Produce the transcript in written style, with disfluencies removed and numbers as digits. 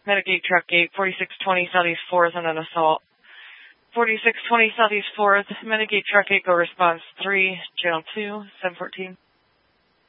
Mitigate Truck Gate, 4620 Southeast 4th on an assault. 4620 Southeast 4th, Mitigate Truck Gate, go response 3, Channel 2, 714.